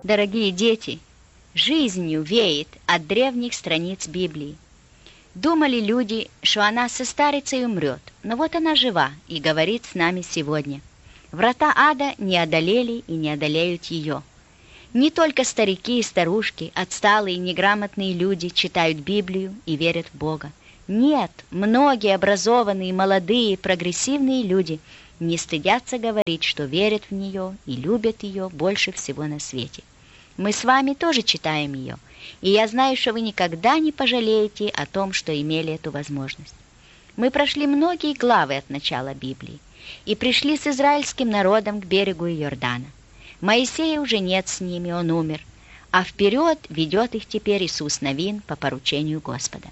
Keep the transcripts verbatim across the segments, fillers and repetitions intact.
Дорогие дети, жизнью веет от древних страниц Библии. Думали люди, что она состарится и умрет, но вот она жива и говорит с нами сегодня. Врата ада не одолели и не одолеют ее. Не только старики и старушки, отсталые и неграмотные люди читают Библию и верят в Бога. Нет, многие образованные, молодые, прогрессивные люди не стыдятся говорить, что верят в нее и любят ее больше всего на свете. Мы с вами тоже читаем ее, и я знаю, что вы никогда не пожалеете о том, что имели эту возможность. Мы прошли многие главы от начала Библии и пришли с израильским народом к берегу Иордана. Моисея уже нет с ними, он умер, а вперед ведет их теперь Иисус Навин по поручению Господа.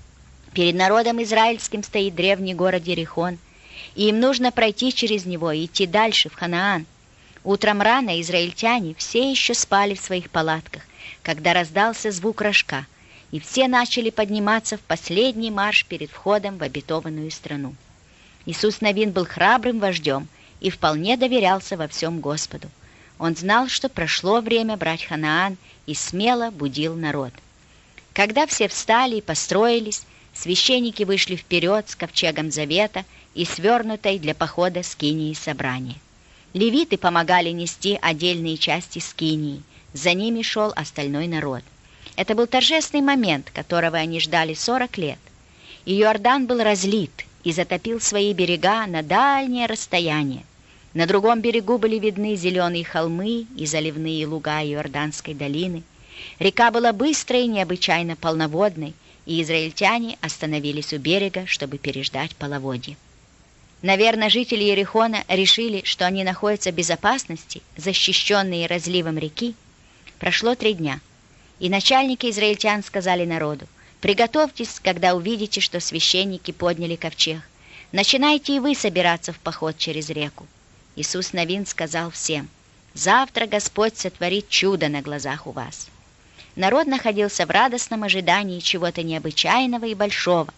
Перед народом израильским стоит древний город Иерихон, и им нужно пройти через него и идти дальше, в Ханаан. Утром рано израильтяне все еще спали в своих палатках, когда раздался звук рожка, и все начали подниматься в последний марш перед входом в обетованную страну. Иисус Навин был храбрым вождем и вполне доверялся во всем Господу. Он знал, что прошло время брать Ханаан, и смело будил народ. Когда все встали и построились, священники вышли вперед с ковчегом завета и свернутой для похода скинией собрания. Левиты помогали нести отдельные части скинии, за ними шел остальной народ. Это был торжественный момент, которого они ждали сорок лет. И Иордан был разлит и затопил свои берега на дальнее расстояние. На другом берегу были видны зеленые холмы и заливные луга Иорданской долины. Река была быстрой и необычайно полноводной, и израильтяне остановились у берега, чтобы переждать половодье. Наверное, жители Иерихона решили, что они находятся в безопасности, защищенные разливом реки. Прошло три дня, и начальники израильтян сказали народу: «Приготовьтесь, когда увидите, что священники подняли ковчег. Начинайте и вы собираться в поход через реку». Иисус Навин сказал всем: «Завтра Господь сотворит чудо на глазах у вас». Народ находился в радостном ожидании чего-то необычайного и большого,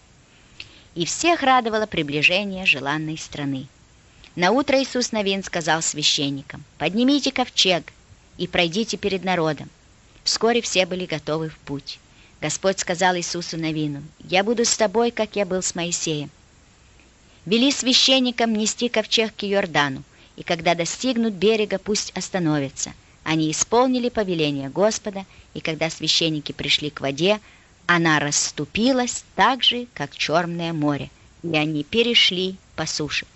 и всех радовало приближение желанной страны. Наутро Иисус Навин сказал священникам: «Поднимите ковчег и пройдите перед народом». Вскоре все были готовы в путь. Господь сказал Иисусу Навину: «Я буду с тобой, как я был с Моисеем». Вели священникам нести ковчег к Иордану, и когда достигнут берега, пусть остановятся. Они исполнили повеление Господа, и когда священники пришли к воде, она расступилась так же, как Черное море, и они перешли по суше.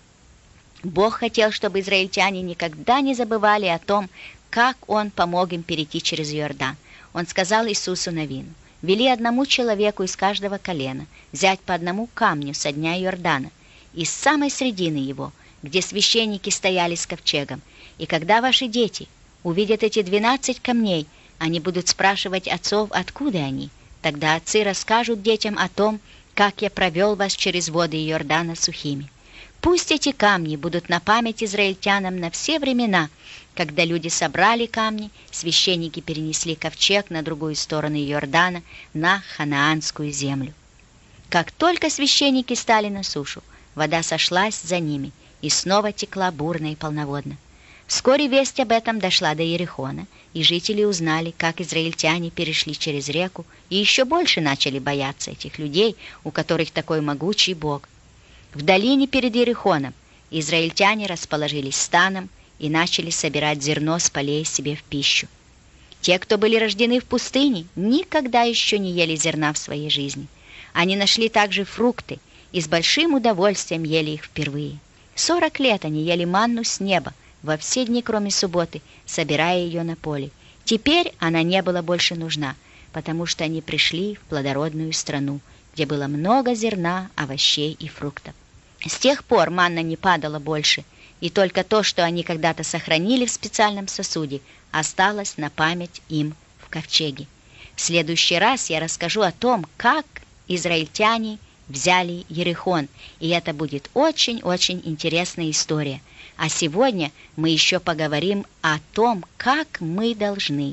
Бог хотел, чтобы израильтяне никогда не забывали о том, как Он помог им перейти через Иордан. Он сказал Иисусу Навину: «Вели одному человеку из каждого колена взять по одному камню со дня Иордана, из самой середины его, где священники стояли с ковчегом, и когда ваши дети увидят эти двенадцать камней, они будут спрашивать отцов, откуда они. Тогда отцы расскажут детям о том, как я провел вас через воды Иордана сухими. Пусть эти камни будут на память израильтянам на все времена». Когда люди собрали камни, священники перенесли ковчег на другую сторону Иордана, на ханаанскую землю. Как только священники стали на сушу, вода сошлась за ними и снова текла бурно и полноводно. Вскоре весть об этом дошла до Иерихона, и жители узнали, как израильтяне перешли через реку, и еще больше начали бояться этих людей, у которых такой могучий Бог. В долине перед Иерихоном израильтяне расположились станом и начали собирать зерно с полей себе в пищу. Те, кто были рождены в пустыне, никогда еще не ели зерна в своей жизни. Они нашли также фрукты и с большим удовольствием ели их впервые. Сорок лет они ели манну с неба во все дни, кроме субботы, собирая ее на поле. Теперь она не была больше нужна, потому что они пришли в плодородную страну, где было много зерна, овощей и фруктов. С тех пор манна не падала больше, и только то, что они когда-то сохранили в специальном сосуде, осталось на память им в ковчеге. В следующий раз я расскажу о том, как израильтяне взяли Иерихон, и это будет очень-очень интересная история. А сегодня мы еще поговорим о том, как мы должны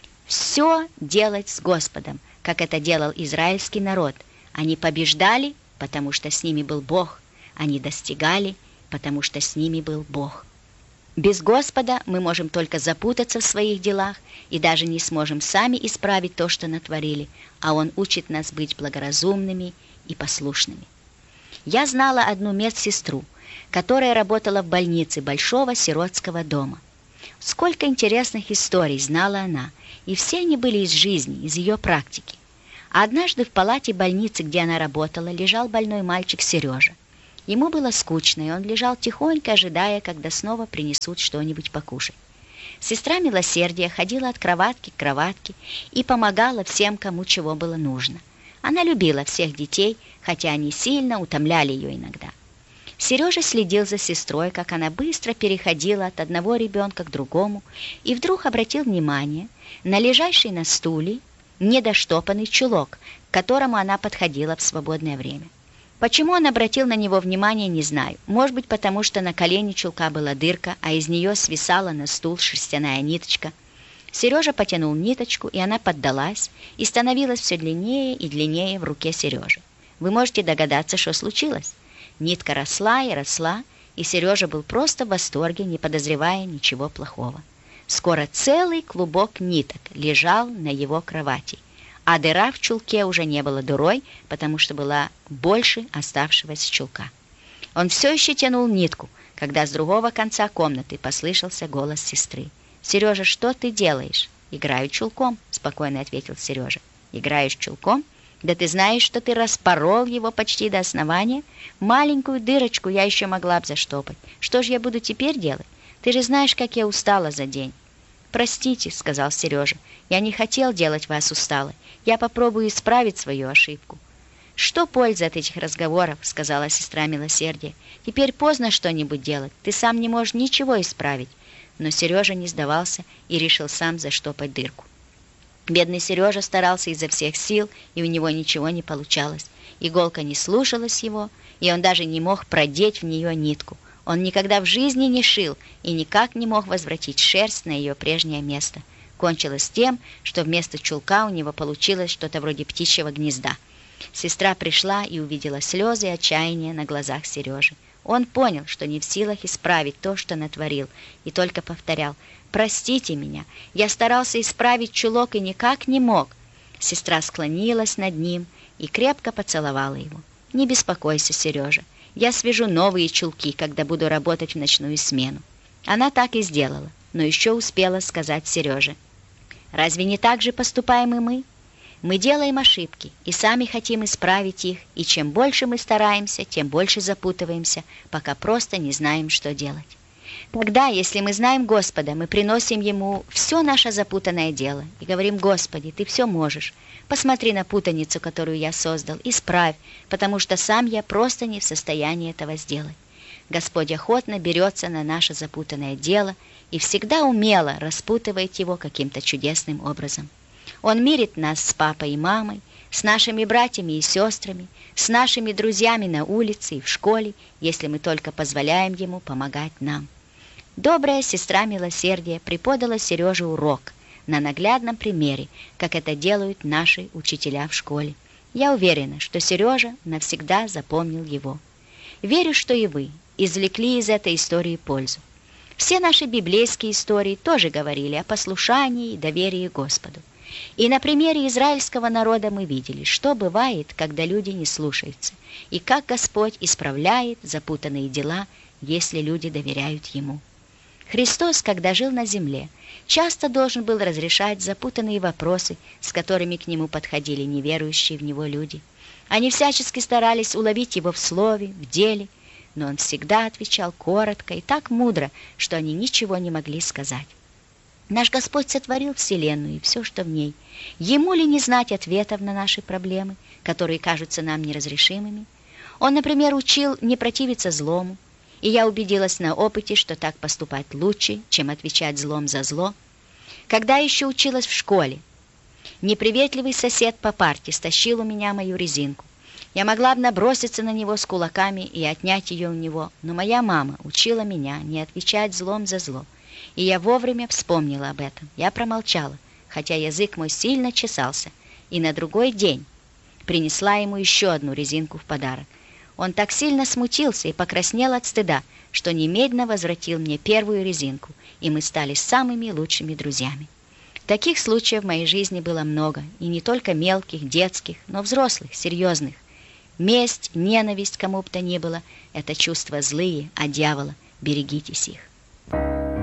все делать с Господом, как это делал израильский народ. Они побеждали, потому что с ними был Бог. Они достигали, потому что с ними был Бог. Без Господа мы можем только запутаться в своих делах и даже не сможем сами исправить то, что натворили, а Он учит нас быть благоразумными и послушными. Я знала одну медсестру, которая работала в больнице большого сиротского дома. Сколько интересных историй знала она, и все они были из жизни, из ее практики. А однажды в палате больницы, где она работала, лежал больной мальчик Сережа. Ему было скучно, и он лежал тихонько, ожидая, когда снова принесут что-нибудь покушать. Сестра милосердия ходила от кроватки к кроватке и помогала всем, кому чего было нужно. Она любила всех детей, хотя они сильно утомляли ее иногда. Сережа следил за сестрой, как она быстро переходила от одного ребенка к другому, и вдруг обратил внимание на лежащий на стуле недоштопанный чулок, к которому она подходила в свободное время. Почему он обратил на него внимание, не знаю. Может быть, потому что на колене чулка была дырка, а из нее свисала на стул шерстяная ниточка. Сережа потянул ниточку, и она поддалась, и становилась все длиннее и длиннее в руке Сережи. Вы можете догадаться, что случилось. Нитка росла и росла, и Сережа был просто в восторге, не подозревая ничего плохого. Скоро целый клубок ниток лежал на его кровати, а дыра в чулке уже не была дырой, потому что была больше оставшегося чулка. Он все еще тянул нитку, когда с другого конца комнаты послышался голос сестры. «Сережа, что ты делаешь?» «Играю чулком», — спокойно ответил Сережа. «Играешь чулком? Да ты знаешь, что ты распорол его почти до основания? Маленькую дырочку я еще могла бы заштопать. Что же я буду теперь делать? Ты же знаешь, как я устала за день». «Простите», — сказал Сережа, — «я не хотел делать вас усталой. Я попробую исправить свою ошибку». «Что польза от этих разговоров?» — сказала сестра милосердия. «Теперь поздно что-нибудь делать. Ты сам не можешь ничего исправить». Но Сережа не сдавался и решил сам заштопать дырку. Бедный Сережа старался изо всех сил, и у него ничего не получалось. Иголка не слушалась его, и он даже не мог продеть в нее нитку. Он никогда в жизни не шил и никак не мог возвратить шерсть на ее прежнее место. Кончилось тем, что вместо чулка у него получилось что-то вроде птичьего гнезда. Сестра пришла и увидела слезы и отчаяние на глазах Сережи. Он понял, что не в силах исправить то, что натворил, и только повторял: «Простите меня, я старался исправить чулок и никак не мог». Сестра склонилась над ним и крепко поцеловала его. «Не беспокойся, Сережа, я свяжу новые чулки, когда буду работать в ночную смену». Она так и сделала, но еще успела сказать Сереже: «Разве не так же поступаем и мы? Мы делаем ошибки и сами хотим исправить их, и чем больше мы стараемся, тем больше запутываемся, пока просто не знаем, что делать. Тогда, если мы знаем Господа, мы приносим Ему все наше запутанное дело и говорим: Господи, Ты все можешь. Посмотри на путаницу, которую я создал, исправь, потому что сам я просто не в состоянии этого сделать». Господь охотно берется на наше запутанное дело и всегда умело распутывает его каким-то чудесным образом. Он мирит нас с папой и мамой, с нашими братьями и сестрами, с нашими друзьями на улице и в школе, если мы только позволяем Ему помогать нам. Добрая сестра милосердия преподала Сереже урок на наглядном примере, как это делают наши учителя в школе. Я уверена, что Сережа навсегда запомнил его. Верю, что и вы извлекли из этой истории пользу. Все наши библейские истории тоже говорили о послушании и доверии Господу. И на примере израильского народа мы видели, что бывает, когда люди не слушаются, и как Господь исправляет запутанные дела, если люди доверяют Ему. Христос, когда жил на земле, часто должен был разрешать запутанные вопросы, с которыми к Нему подходили неверующие в Него люди. Они всячески старались уловить Его в слове, в деле, но Он всегда отвечал коротко и так мудро, что они ничего не могли сказать. Наш Господь сотворил вселенную и все, что в ней. Ему ли не знать ответов на наши проблемы, которые кажутся нам неразрешимыми? Он, например, учил не противиться злому, и я убедилась на опыте, что так поступать лучше, чем отвечать злом за зло. Когда еще училась в школе, неприветливый сосед по парте стащил у меня мою резинку. Я могла бы наброситься на него с кулаками и отнять ее у него, но моя мама учила меня не отвечать злом за зло. И я вовремя вспомнила об этом. Я промолчала, хотя язык мой сильно чесался, и на другой день принесла ему еще одну резинку в подарок. Он так сильно смутился и покраснел от стыда, что немедленно возвратил мне первую резинку, и мы стали самыми лучшими друзьями. Таких случаев в моей жизни было много, и не только мелких, детских, но взрослых, серьезных. Месть, ненависть кому бы то ни было — это чувства злые, а дьявола — берегитесь их.